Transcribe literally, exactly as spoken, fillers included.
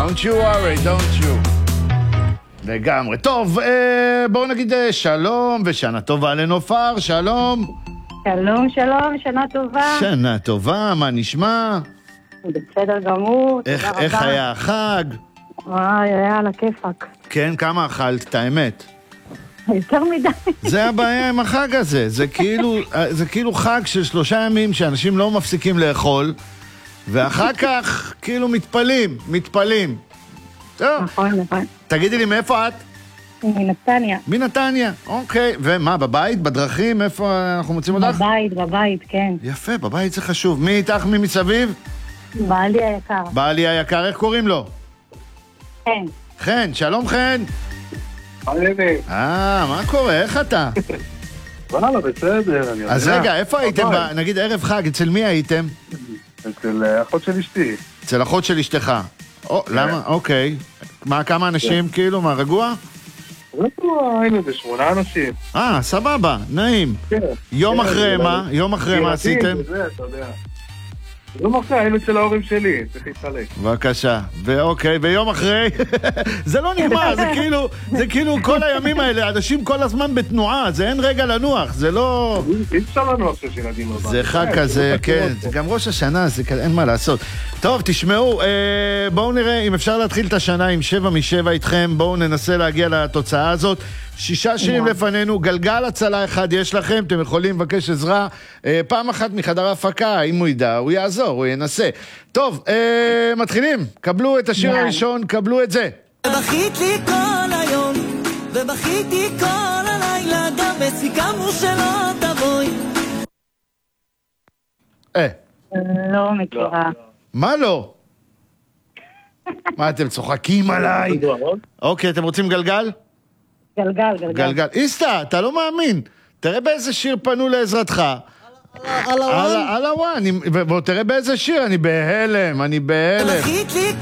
Don't you worry, don't you. לגמרי. טוב, אה, בואו נגיד אה, שלום ושנה טובה לנופר, שלום. שלום, שלום, שנה טובה. שנה טובה, מה נשמע? בסדר גמור, איך, תודה רבה. איך היה החג? וואי, היה על הכיפק. כן, כמה אכלת, את האמת? יותר מדי. זה הבעיה עם החג הזה, זה כאילו, זה כאילו חג של שלושה ימים שאנשים לא מפסיקים לאכול, ואחר כך כאילו מתפלים, מתפלים. טוב. נכון, נכון. תגידי לי, מאיפה את? מנתניה. מנתניה, אוקיי. ומה, בבית, בדרכים, איפה אנחנו מוצאים אותך? בבית, בבית, כן. יפה, בבית זה חשוב. מי איתך, מי מסביב? בעלי היקר. בעלי היקר, איך קוראים לו? כן. חן, שלום חן. היי, אה, מה קורה? איך אתה? וואלה, בסדר, אני יודע. אז רגע, איפה הייתם, ב- נגיד ערב חג, אצל מי הייתם? אצל אה, אחות של אשתי. אצל אחות של אשתך. או, למה? אוקיי. מה, כמה אנשים כאילו? מה, רגוע? לא, היינו איזה שמונה אנשים. אה, סבבה, נעים. כן. יום כן, אחרי זה מה? יום אחרי מה ילדים עשיתם? וזה, אתה יודע. יום אחרי, היינו אצל ההורים שלי, צריך להתחלק. בבקשה. ואוקיי, ויום אחרי, זה לא נגמר, זה כאילו, זה כאילו כל הימים האלה, אנשים כל הזמן בתנועה, זה אין רגע לנוח, זה לא... אי אפשר לנו עכשיו שילדים בבית. זה חג כן, כזה, לא כן, בטוח זה פה. גם ראש השנה, זה כזה, אין מה לעשות. טוב, תשמעו, אה, בואו נראה אם אפשר להתחיל את השנה עם שבע משבע איתכם, בואו ננסה להגיע לתוצאה הזאת. שישה שירים לפנינו, גלגל הצלה אחד יש לכם, אתם יכולים לבקש עזרה אה, פעם אחת מחדר ההפקה, אם הוא ידע, הוא יעזור, הוא ינסה. טוב, אה, מתחילים, קבלו את השיר יאללה. הראשון, קבלו את זה. ובכית לי כל היום, ובכיתי כל הלילה, גם וסיכמנו שלא תבואי. אה, לא מכירה. מה לא? מה, אתם צוחקים עליי? אוקיי, אתם רוצים גלגל? גלגל, גלגל. גלגל. איסטה, אתה לא מאמין. תראה באיזה שיר פנו לעזרתך. על הוואן? על הוואן. ותראה באיזה שיר, אני בהלם, אני בהלם. ובכית לי